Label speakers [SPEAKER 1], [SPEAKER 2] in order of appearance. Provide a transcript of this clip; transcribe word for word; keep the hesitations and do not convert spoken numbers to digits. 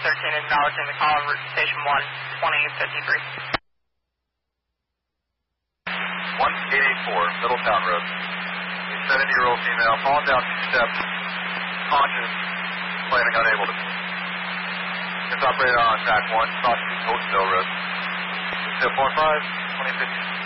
[SPEAKER 1] thirteen acknowledging the call on route station one, twenty fifty-three.
[SPEAKER 2] one eight eight four, Middletown Road. A seventy-year-old female falling down two steps, conscious, claiming unable to. It's operated on track one, crossing Oakville Road. two four five, twenty fifty.